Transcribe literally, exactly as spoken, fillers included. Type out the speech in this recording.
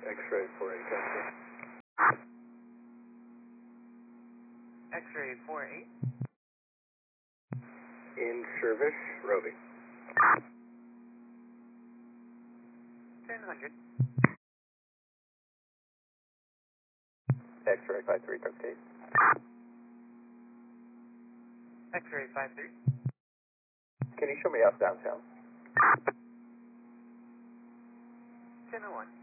X-ray four eight, gotcha. X-ray four eight. In service, roving. ten hundred. X-ray five three, Tuxedo. X-ray five three. Can you show me out downtown? ten oh one.